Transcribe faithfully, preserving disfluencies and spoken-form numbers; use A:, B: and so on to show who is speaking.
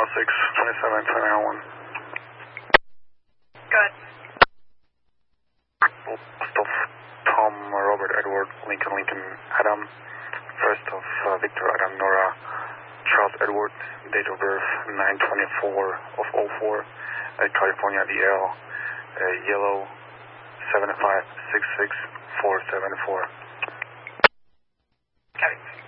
A: oh six, twenty-seven, twenty-nine, one.
B: Good.
A: Last of Tom, Robert, Edward, Lincoln, Lincoln, Adam. First of uh, Victor, Adam, Nora, Charles, Edward. Date of birth nine twenty-four of oh four. Uh, California, D L. Uh, yellow, seven five six six four seven four.
B: Copy.